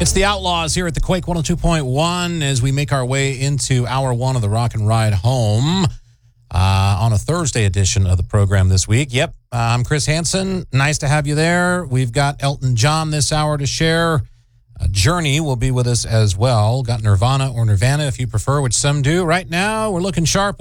It's the Outlaws here at the Quake 102.1 as we make our way into hour one of the Rock and Ride Home on a Thursday edition of the program this week. Yep, I'm Chris Hansen. Nice to have you there. We've got Elton John this hour to share. Journey will be with us as well. Got Nirvana or Nirvana if you prefer, which some do. Right now, we're looking sharp